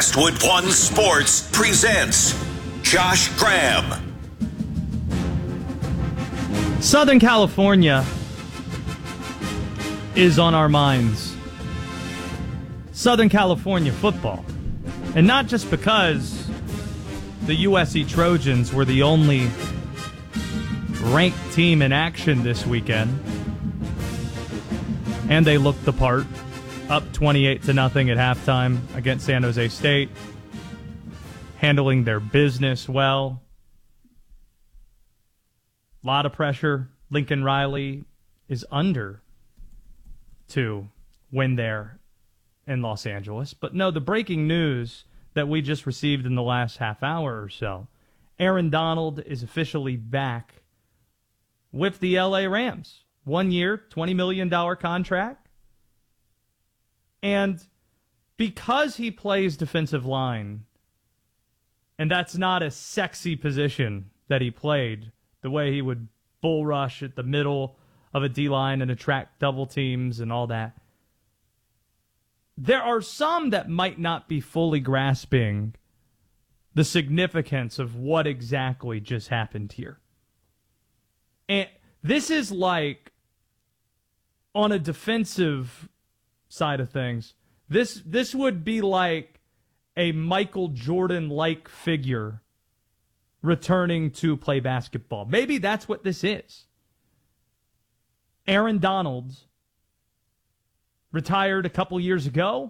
Westwood One Sports presents Josh Graham. Southern California is on our minds. Southern California football. And not just because the USC Trojans were the only ranked team in action this weekend. And they looked the part, up 28-0 at halftime against San Jose State, handling their business well. A lot of pressure. Lincoln Riley is under to win there in Los Angeles. But no, the breaking news that we just received in the last half hour or so, Aaron Donald is officially back with the LA Rams. 1 year, $20 million contract. And because he plays defensive line, and that's not a sexy position that he played, the way he would bull rush at the middle of a D-line and attract double teams and all that, there are some that might not be fully grasping the significance of what exactly just happened here. And this is like, on a defensive side of things, this would be like a Michael Jordan-like figure returning to play basketball. Maybe that's what this is. Aaron Donald retired a couple years ago,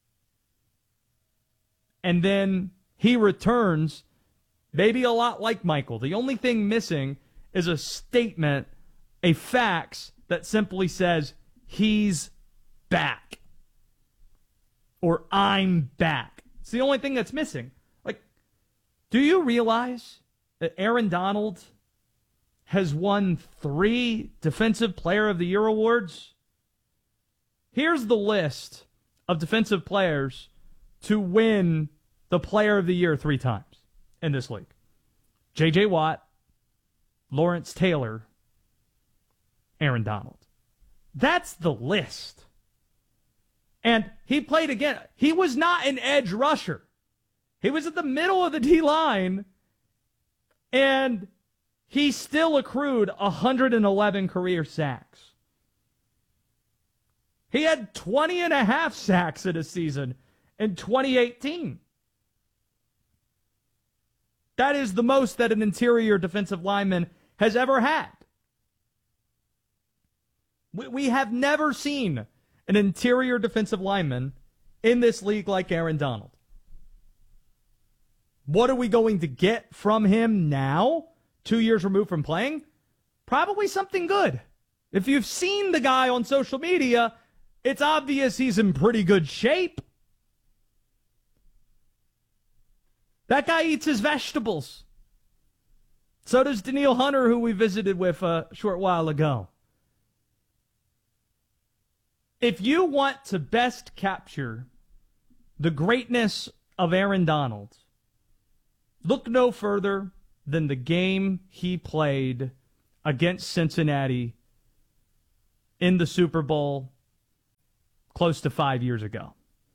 and then he returns maybe a lot like Michael. The only thing missing is a statement, a fax that simply says, he's back. Or I'm back. It's the only thing that's missing. Like, do you realize that Aaron Donald has won 3 Defensive Player of the Year awards? Here's the list of defensive players to win the Player of the Year 3 times in this league. J.J. Watt, Lawrence Taylor, Aaron Donald. That's the list. And he played again. He was not an edge rusher. He was at the middle of the D-line, and he still accrued 111 career sacks. He had 20 and a half sacks in a season in 2018. That is the most that an interior defensive lineman has ever had. We have never seen an interior defensive lineman in this league like Aaron Donald. What are we going to get from him now, 2 years removed from playing? Probably something good. If you've seen the guy on social media, it's obvious he's in pretty good shape. That guy eats his vegetables. So does Danielle Hunter, who we visited with a short while ago. If you want to best capture the greatness of Aaron Donald, look no further than the game he played against Cincinnati in the Super Bowl close to 5 years ago.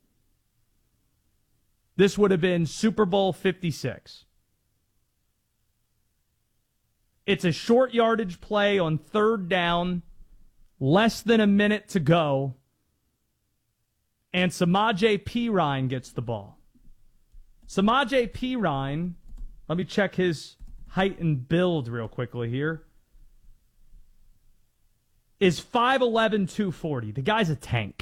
This would have been Super Bowl 56. It's a short yardage play on 3rd down, less than a minute to go, and Samaje Perine gets the ball. Samaje Perine, let me check his height and build real quickly here, is 5'11", 240. The guy's a tank.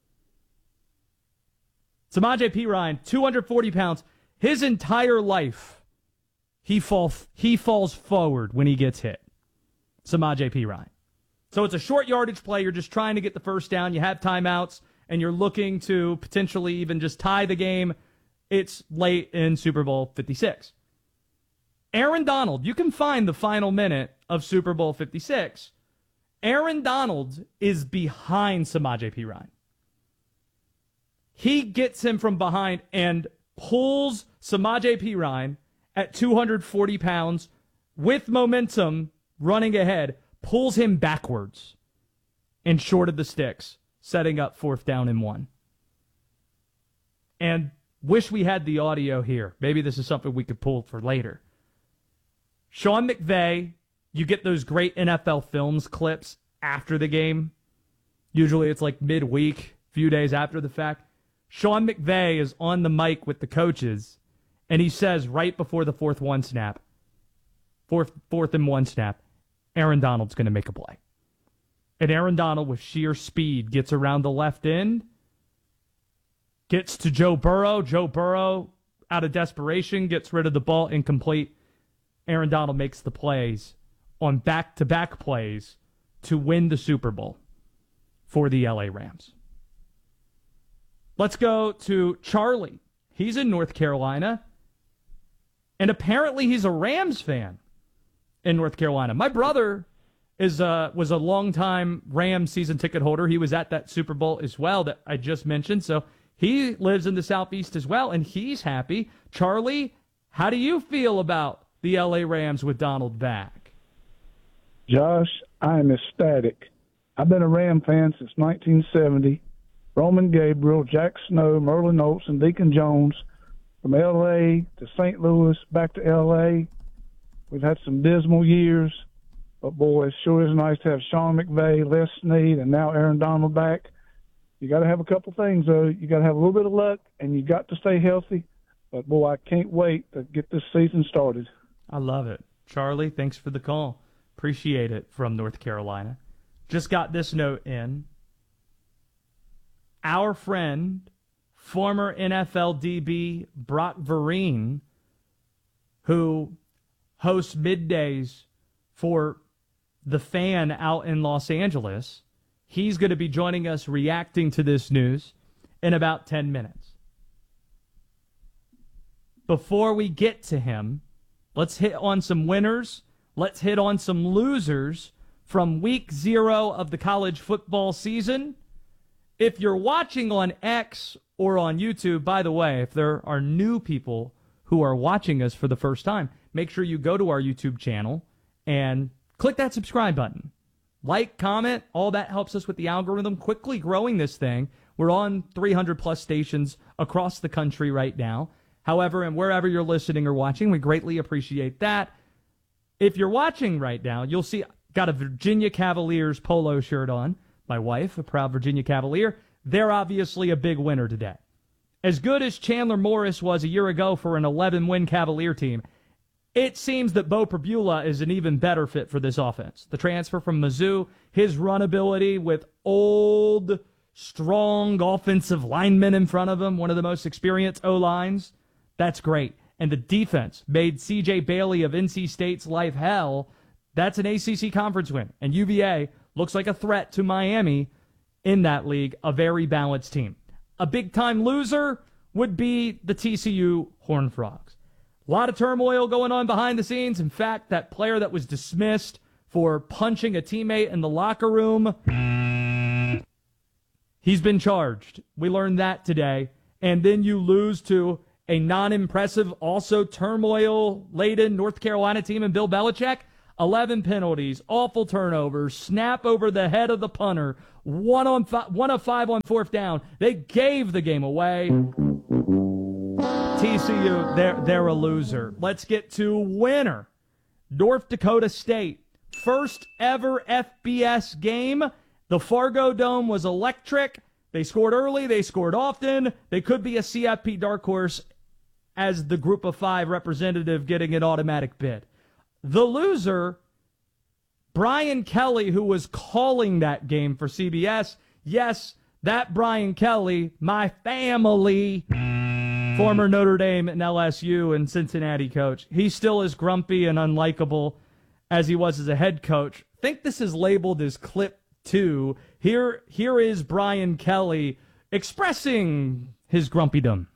Samaje Perine, 240 pounds. His entire life, he falls forward when he gets hit. Samaje Perine. So it's a short yardage play. You're just trying to get the first down. You have timeouts, and you're looking to potentially even just tie the game. It's late in Super Bowl 56. Aaron Donald, you can find the final minute of Super Bowl 56. Aaron Donald is behind Samaje Perine. He gets him from behind and pulls Samaje Perine at 240 pounds with momentum running ahead, pulls him backwards and short of the sticks, setting up 4th down and 1. And wish we had the audio here. Maybe this is something we could pull for later. Sean McVay, you get those great NFL Films clips after the game. Usually it's like midweek, few days after the fact. Sean McVay is on the mic with the coaches, and he says right before the fourth and one snap, Aaron Donald's going to make a play. And Aaron Donald, with sheer speed, gets around the left end, gets to Joe Burrow. Joe Burrow, out of desperation, gets rid of the ball, incomplete. Aaron Donald makes the plays on back-to-back plays to win the Super Bowl for the LA Rams. Let's go to Charlie. He's in North Carolina, and apparently he's a Rams fan in North Carolina. My brother was a longtime Rams season ticket holder. He was at that Super Bowl as well that I just mentioned, so he lives in the Southeast as well, and he's happy. Charlie, how do you feel about the LA Rams with Donald back? Josh, I am ecstatic. I've been a Ram fan since 1970. Roman Gabriel, Jack Snow, Merlin Oates, and Deacon Jones. From L.A. to St. Louis, back to L.A. We've had some dismal years, but boy, it sure is nice to have Sean McVay, Les Snead, and now Aaron Donald back. You got to have a couple things, though. You got to have a little bit of luck, and you got to stay healthy. But boy, I can't wait to get this season started. I love it. Charlie, thanks for the call. Appreciate it from North Carolina. Just got this note in. Our friend, former NFL DB Brock Vereen, who hosts middays for The Fan out in Los Angeles, he's going to be joining us reacting to this news in about 10 minutes. Before we get to him, let's hit on some winners. Let's hit on some losers from week 0 of the college football season. If you're watching on X or on YouTube, by the way, if there are new people who are watching us for the first time, make sure you go to our YouTube channel and click that subscribe button. Like, comment, all that helps us with the algorithm, quickly growing this thing. We're on 300-plus stations across the country right now. However, and wherever you're listening or watching, we greatly appreciate that. If you're watching right now, you'll see got a Virginia Cavaliers polo shirt on. My wife, a proud Virginia Cavalier. They're obviously a big winner today. As good as Chandler Morris was a year ago for an 11-win Cavalier team, it seems that Beau Pribula is an even better fit for this offense. The transfer from Mizzou, his run ability with old, strong offensive linemen in front of him, one of the most experienced O-lines, that's great. And the defense made C.J. Bailey of NC State's life hell. That's an ACC conference win. And UVA looks like a threat to Miami in that league, a very balanced team. A big-time loser would be the TCU Horned Frogs. A lot of turmoil going on behind the scenes. In fact, that player that was dismissed for punching a teammate in the locker room, he's been charged. We learned that today. And then you lose to a non-impressive, also turmoil-laden North Carolina team and Bill Belichick. 11 penalties, awful turnovers, snap over the head of the punter, 1 of 5 on fourth down. They gave the game away. TCU, they're a loser. Let's get to winner. North Dakota State, first ever FBS game. The Fargo Dome was electric. They scored early, they scored often. They could be a CFP dark horse as the Group of 5 representative getting an automatic bid. The loser, Brian Kelly, who was calling that game for CBS. Yes, that Brian Kelly, my family, former Notre Dame and LSU and Cincinnati coach. He's still as grumpy and unlikable as he was as a head coach. I think this is labeled as clip 2. Here is Brian Kelly expressing his grumpydom.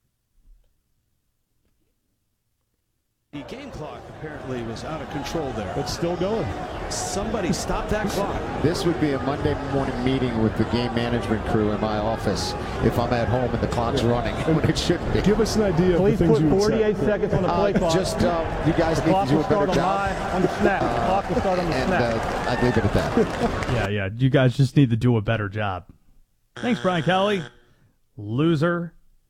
The game clock apparently was out of control there. It's still going. Somebody stop that clock. This would be a Monday morning meeting with the game management crew in my office if I'm at home and the clock's running when it should be. Give us an idea of the things you would say. Please put 48 seconds on the play clock. Just, you guys need to do a better job. On the snap. The clock will start on the snap. I'd leave it at that. Yeah. You guys just need to do a better job. Thanks, Brian Kelly. Loser.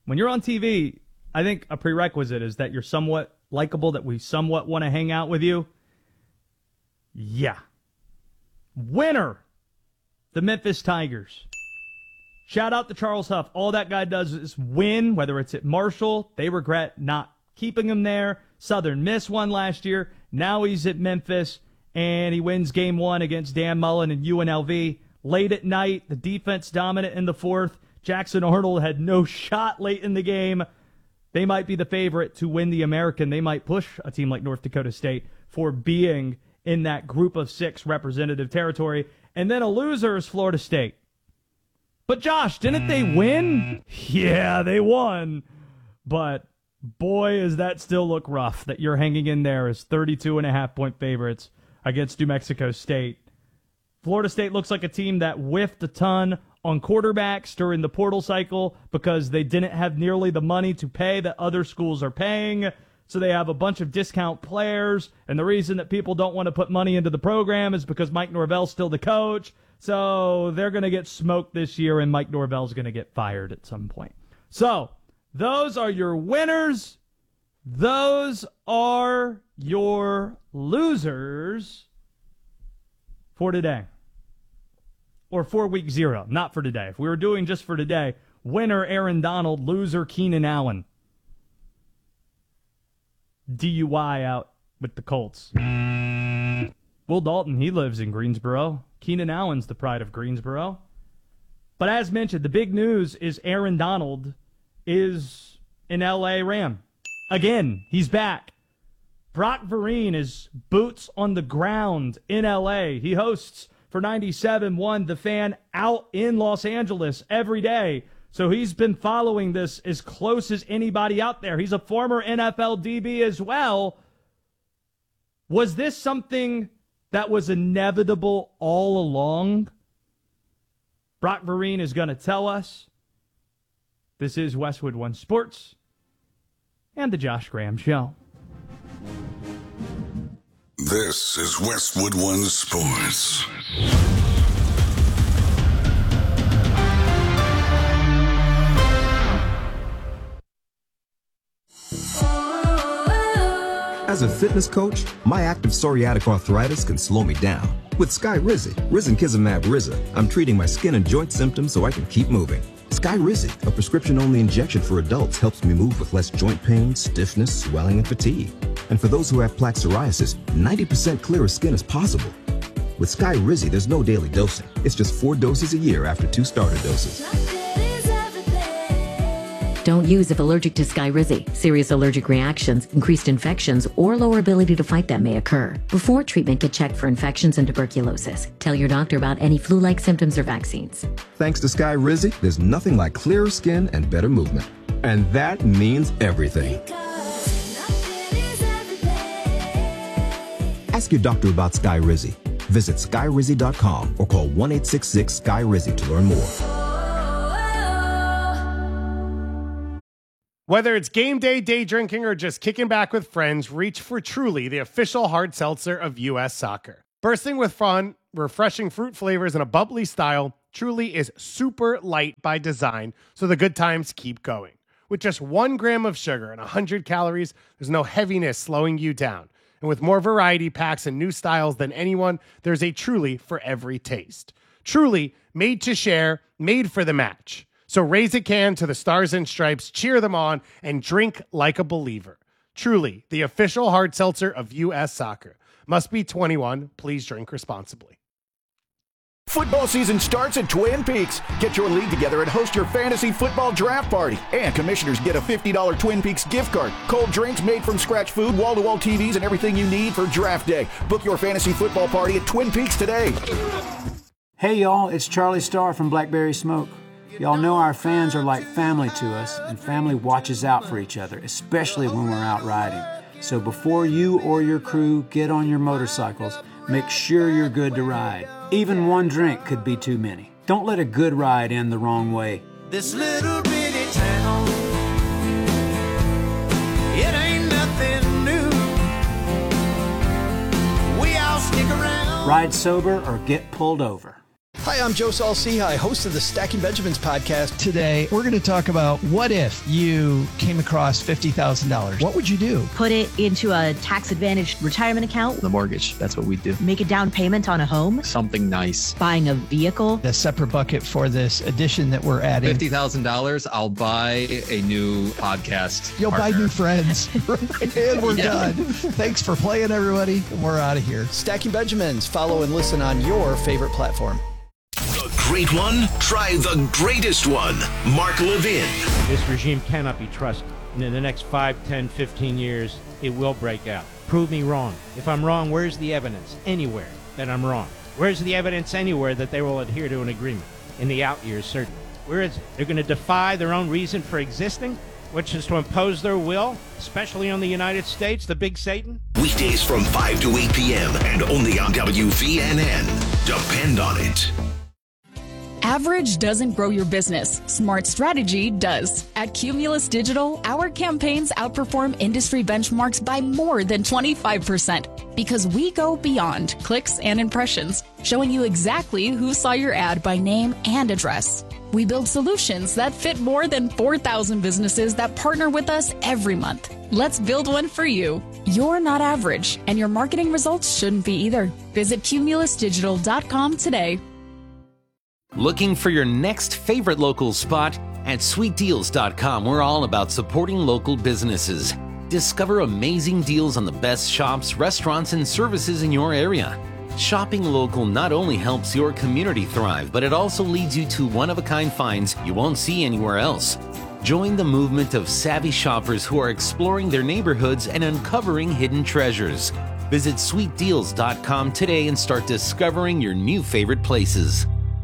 When you're on TV, I think a prerequisite is that you're somewhat likable, that we somewhat want to hang out with you. Yeah. Winner, the Memphis Tigers. Shout out to Charles Huff. All that guy does is win, whether it's at Marshall. They regret not keeping him there. Southern Miss won last year. Now he's at Memphis, and he wins game 1 against Dan Mullen and UNLV. Late at night, the defense dominant in the fourth. Jackson Arnold had no shot late in the game. They might be the favorite to win the American. They might push a team like North Dakota State for being in that group of 6 representative territory. And then a loser is Florida State. But Josh, didn't they win? Yeah, they won. But boy, does that still look rough that you're hanging in there as 32.5-point favorites against New Mexico State. Florida State looks like a team that whiffed a ton on quarterbacks during the portal cycle because they didn't have nearly the money to pay that other schools are paying. So they have a bunch of discount players. And the reason that people don't want to put money into the program is because Mike Norvell's still the coach. So they're going to get smoked this year, and Mike Norvell's going to get fired at some point. So those are your winners. Those are your losers for today. Or for week 0, not for today. If we were doing just for today, winner Aaron Donald, loser Keenan Allen. DUI out with the Colts. Will Dalton, he lives in Greensboro. Keenan Allen's the pride of Greensboro. But as mentioned, the big news is Aaron Donald is an LA Ram. Again, he's back. Brock Vereen is boots on the ground in LA. He hosts for 97.1 The Fan out in Los Angeles every day. So he's been following this as close as anybody out there. He's a former NFL DB as well. Was this something that was inevitable all along? Brock Vereen is going to tell us. This is Westwood One Sports and the Josh Graham Show. This is Westwood One Sports. As a fitness coach, my active psoriatic arthritis can slow me down. With Skyrizi, Risankizumab Riza, I'm treating my skin and joint symptoms so I can keep moving. Skyrizi, a prescription-only injection for adults, helps me move with less joint pain, stiffness, swelling, and fatigue. And for those who have plaque psoriasis, 90% clearer skin is possible. With Skyrizi, there's no daily dosing. It's just 4 doses a year after 2 starter doses. Don't use if allergic to Skyrizi. Serious allergic reactions, increased infections, or lower ability to fight them may occur. Before treatment, get checked for infections and tuberculosis. Tell your doctor about any flu-like symptoms or vaccines. Thanks to Skyrizi, there's nothing like clearer skin and better movement. And that means everything. Ask your doctor about Skyrizi. Visit Skyrizi.com or call 1-866-SKY-RIZI to learn more. Whether it's game day, day drinking, or just kicking back with friends, reach for Truly, the official hard seltzer of U.S. Soccer. Bursting with fun, refreshing fruit flavors, and a bubbly style, Truly is super light by design, so the good times keep going. With just 1 gram of sugar and 100 calories, there's no heaviness slowing you down. And with more variety packs and new styles than anyone, there's a Truly for every taste. Truly, made to share, made for the match. So raise a can to the Stars and Stripes, cheer them on, and drink like a believer. Truly, the official hard seltzer of U.S. Soccer. Must be 21. Please drink responsibly. Football season starts at Twin Peaks. Get your league together and host your fantasy football draft party. And commissioners get a $50 Twin Peaks gift card. Cold drinks, made from scratch food, wall-to-wall TVs, and everything you need for draft day. Book your fantasy football party at Twin Peaks today. Hey, y'all. It's Charlie Starr from Blackberry Smoke. Y'all know our fans are like family to us, and family watches out for each other, especially when we're out riding. So before you or your crew get on your motorcycles, make sure you're good to ride. Even 1 drink could be too many. Don't let a good ride end the wrong way. This little bitty town, it ain't nothing new. We all stick around. Ride sober or get pulled over. Hi, I'm Joe Saul-Sehy, host of the Stacking Benjamins podcast. Today, we're going to talk about what if you came across $50,000. What would you do? Put it into a tax-advantaged retirement account. The mortgage. That's what we do. Make a down payment on a home. Something nice. Buying a vehicle. A separate bucket for this addition that we're adding. $50,000, I'll buy a new podcast. You'll partner. buy new friends. And we're done. Thanks for playing, everybody. We're out of here. Stacking Benjamins. Follow and listen on your favorite platform. The great one? Try the greatest one. Mark Levin. This regime cannot be trusted. And in the next 5, 10, 15 years, it will break out. Prove me wrong. If I'm wrong, where's the evidence? Anywhere that I'm wrong. Where's the evidence anywhere that they will adhere to an agreement? In the out years, certainly. Where is it? They're going to defy their own reason for existing, which is to impose their will, especially on the United States, the big Satan? Weekdays from 5 to 8 p.m. and only on WVNN. Depend on it. Average doesn't grow your business. Smart strategy does. At Cumulus Digital, our campaigns outperform industry benchmarks by more than 25% because we go beyond clicks and impressions, showing you exactly who saw your ad by name and address. We build solutions that fit more than 4,000 businesses that partner with us every month. Let's build one for you. You're not average, and your marketing results shouldn't be either. Visit cumulusdigital.com today. Looking for your next favorite local spot? At sweetdeals.com, we're all about supporting local businesses. Discover amazing deals on the best shops, restaurants, and services in your area. Shopping local not only helps your community thrive, but it also leads you to one-of-a-kind finds you won't see anywhere else. Join the movement of savvy shoppers who are exploring their neighborhoods and uncovering hidden treasures. Visit sweetdeals.com today and start discovering your new favorite places.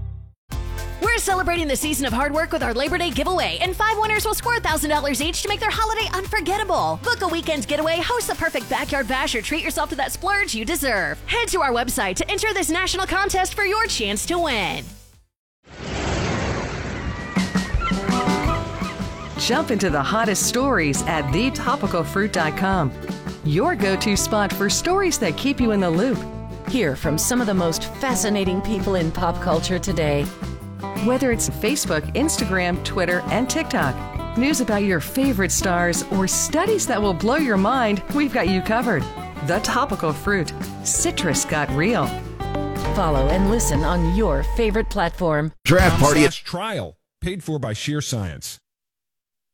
We're celebrating the season of hard work with our Labor Day giveaway, and 5 winners will score $1,000 each to make their holiday unforgettable. Book a weekend getaway, host the perfect backyard bash, or treat yourself to that splurge you deserve. Head to our website to enter this national contest for your chance to win. Jump into the hottest stories at thetopicalfruit.com. Your go-to spot for stories that keep you in the loop. Hear from some of the most fascinating people in pop culture today. Whether it's Facebook, Instagram, Twitter, and TikTok, news about your favorite stars, or studies that will blow your mind, we've got you covered. The Topical Fruit. Citrus got real. Follow and listen on your favorite platform. Draft Party /trial, paid for by Sheer Science.